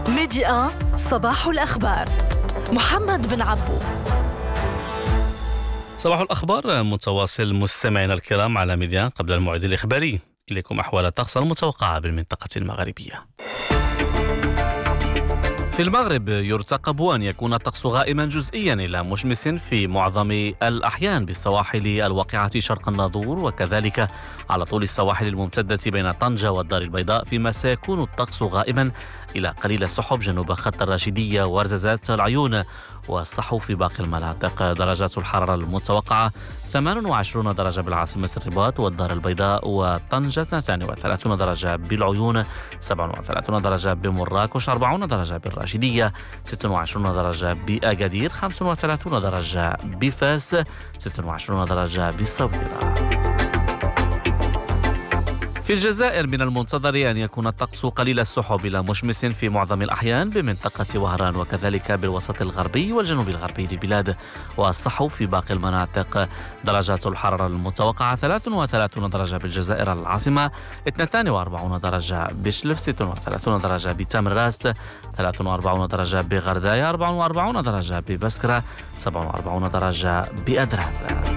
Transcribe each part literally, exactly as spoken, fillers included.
ميديا صباح الأخبار. محمد بن عبو. صباح الأخبار متواصل مستمعينا الكرام على ميديا. قبل الموعد الإخباري إليكم أحوال الطقس المتوقعة بالمنطقة المغربية. في المغرب يرتقب أن يكون الطقس غائما جزئيا إلى مشمس في معظم الأحيان بالسواحل الواقعة شرق الناظور، وكذلك على طول السواحل الممتدة بين طنجة والدار البيضاء، فيما سيكون الطقس غائما إلى قليل السحب جنوب خط الراشدية ورزازات العيون والصحو في باقي المناطق. درجات الحرارة المتوقعة ثمانية وعشرين درجة بالعاصمة الرباط والدار البيضاء وطنجة، اثنين وثلاثين درجة بالعيون، سبعة وثلاثين درجة بمراكش، أربعين درجة بالراشدية، ستة وعشرين درجة بأكادير، خمسة وثلاثين درجة بفاس، ستة وعشرين درجة بالصويرة. في الجزائر من المنتظر أن يكون الطقس قليل السحب إلى مشمس في معظم الأحيان بمنطقة وهران، وكذلك بالوسط الغربي والجنوب الغربي للبلاد والصحو في باقي المناطق. درجات الحرارة المتوقعة ثلاثة وثلاثين درجة بالجزائر العاصمة، اثنين وأربعين درجة بشلف، ستة وثلاثين درجة بتامراست، ثلاثة وأربعين درجة بغرداية، أربعة وأربعين درجة ببسكرة، سبعة وأربعين درجة بأدرار.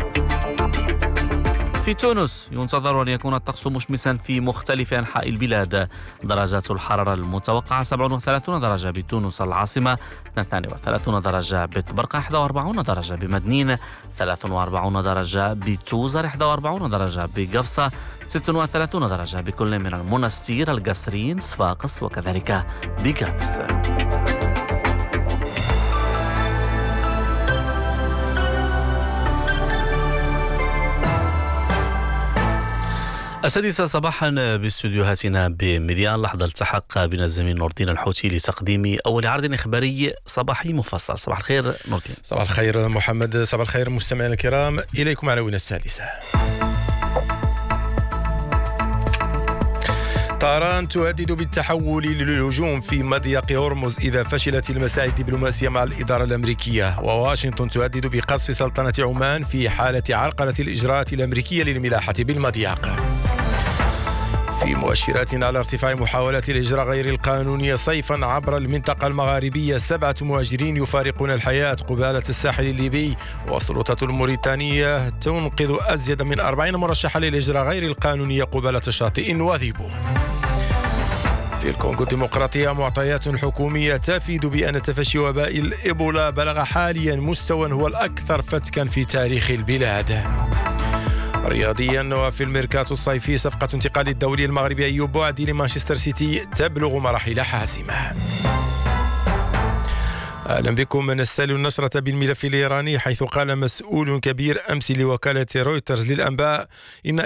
في تونس ينتظر أن يكون الطقس مشمسا في مختلف أنحاء البلاد. درجات الحرارة المتوقعة سبعة وثلاثين درجة بتونس العاصمة، اثنين وثلاثين درجة بطبرقة، واحد وأربعين درجة بمدنين، ثلاثة وأربعين درجة بتوزر، واحد وأربعين درجة بقفصة، ستة وثلاثين درجة بكل من المنستير، القصرين، صفاقس وكذلك بقابس. السادسة صباحا باستديوهاتنا بميديان. لحظة التحق بنا الزميل نور الدين الحوتي لتقديم أول عرض إخباري صباحي مفصل. صباح الخير نور الدين. صباح الخير محمد. صباح الخير مستمعينا الكرام. إليكم عناوين السادسة. طهران تهدد بالتحول للهجوم في مضيق هرمز إذا فشلت المساعي الدبلوماسية مع الإدارة الأمريكية، وواشنطن تهدد بقصف سلطنة عمان في حالة عرقلة الإجراءات الأمريكية للملاحة بالمضيق. في مؤشرات على ارتفاع محاولات الهجرة غير القانونية صيفا عبر المنطقة المغاربية، سبعة مهاجرين يفارقون الحياة قبالة الساحل الليبي، والسلطات الموريتانية تنقذ أزيد من أربعين مرشحا للهجرة غير القانونية قبالة شاطئ واذيبو. في الكونغو الديمقراطية معطيات حكومية تفيد بأن تفشي وباء الإيبولا بلغ حاليا مستوى هو الأكثر فتكا في تاريخ البلاد. رياضيا، وفي الميركاتو الصيفي صفقة انتقال الدولي المغربي أيوب بوعدي لمانشستر سيتي تبلغ مراحل حاسمة. أهلا بكم. نستهل النشرة بالملف الإيراني، حيث قال مسؤول كبير أمس لوكالة رويترز للأنباء إن